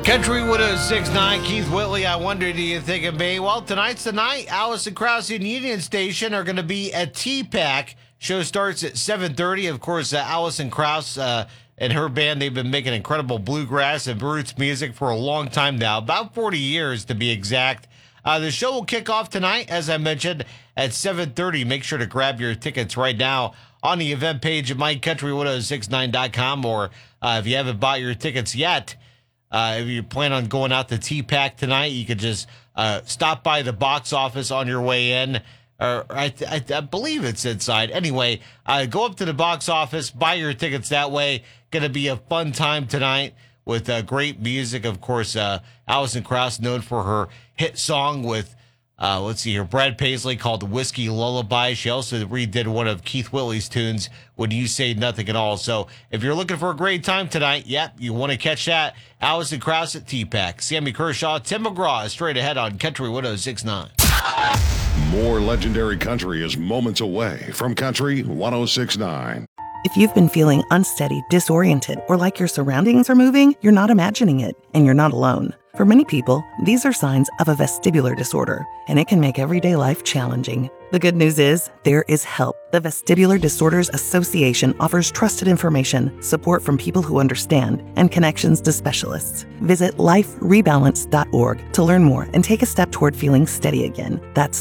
Country Widows 6'9", Keith Whitley, I wonder, do you think of me? Well, tonight's the night. Allison Krauss and Union Station are going to be at T-Pack. Show starts at 7:30. Of course, Allison Krauss and her band, they've been making incredible bluegrass and roots music for a long time now, about 40 years to be exact. The show will kick off tonight, as I mentioned, at 7:30. Make sure to grab your tickets right now on the event page at mycountrywidows69.com, or if you haven't bought your tickets yet, if you plan on going out to T-Pack tonight, you could just stop by the box office on your way in. Or I believe it's inside. Anyway, go up to the box office, buy your tickets that way. Going to be a fun time tonight with great music. Of course, Allison Krauss, known for her hit song with, let's see here, Brad Paisley, called Whiskey Lullaby. She also redid one of Keith Whitley's tunes, When You Say Nothing at All. So if you're looking for a great time tonight, you want to catch that. Allison Krauss at T-Pack. Sammy Kershaw, Tim McGraw is straight ahead on Country Widows 6'9". More legendary country is moments away from Country 106.9. If you've been feeling unsteady, disoriented, or like your surroundings are moving, you're not imagining it, and you're not alone. For many people, these are signs of a vestibular disorder, and it can make everyday life challenging. The good news is, there is help. The Vestibular Disorders Association offers trusted information, support from people who understand, and connections to specialists. Visit liferebalance.org to learn more and take a step toward feeling steady again. That's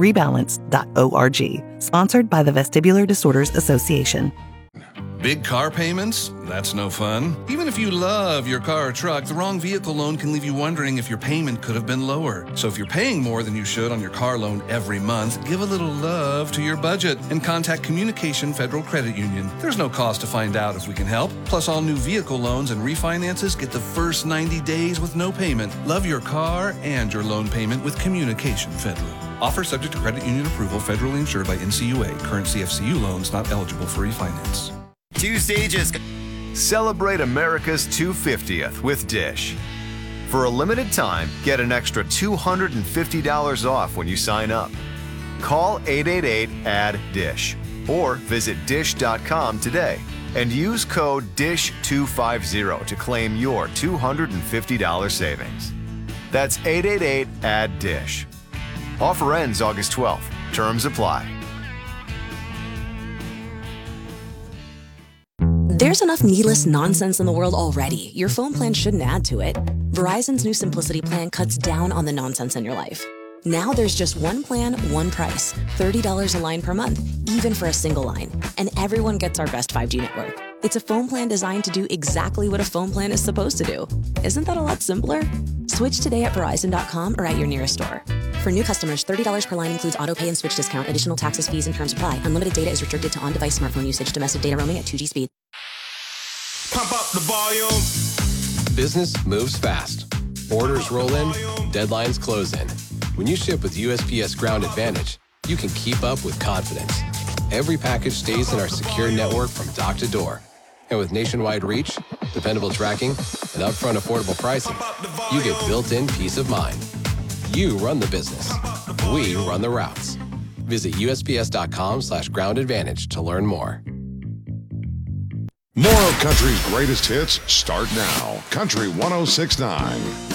liferebalance.org. Sponsored by the Vestibular Disorders Association. Big car payments? That's no fun. Even if you love your car or truck, the wrong vehicle loan can leave you wondering if your payment could have been lower. So if you're paying more than you should on your car loan every month, give a little love to your budget and contact Communication Federal Credit Union. There's no cost to find out if we can help. Plus, all new vehicle loans and refinances get the first 90 days with no payment. Love your car and your loan payment with Communication Federal. Offer subject to credit union approval, federally insured by NCUA. Current CFCU loans not eligible for refinance. Two stages. Celebrate America's 250th with Dish. For a limited time, get an extra $250 off when you sign up. Call 888-ADD-DISH or visit dish.com today and use code DISH250 to claim your $250 savings. That's 888-ADD-DISH. Offer ends August 12th. Terms apply. There's enough needless nonsense in the world already. Your phone plan shouldn't add to it. Verizon's new Simplicity plan cuts down on the nonsense in your life. Now there's just one plan, one price. $30 a line per month, even for a single line. And everyone gets our best 5G network. It's a phone plan designed to do exactly what a phone plan is supposed to do. Isn't that a lot simpler? Switch today at Verizon.com or at your nearest store. For new customers, $30 per line includes auto pay and switch discount. Additional taxes, fees, and terms apply. Unlimited data is restricted to on-device smartphone usage. Domestic data roaming at 2G speed. Pump up the volume. Business moves fast. Orders roll in, deadlines close in. When you ship with USPS Ground Advantage, you can keep up with confidence. Every package stays in our secure network from dock to door. And with nationwide reach, dependable tracking, and upfront affordable pricing, you get built-in peace of mind. You run the business. We run the routes. Visit USPS.com/Ground Advantage to learn more. More of country's greatest hits start now. Country 106.9.